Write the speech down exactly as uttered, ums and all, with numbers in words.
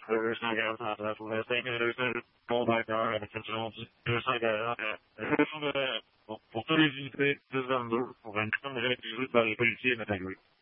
There's no gas out there for this thing. There's no gold back there and attention. There's like a, pour tous les unités de vingt-deux, pour une quinzaine de minutes dans les policiers et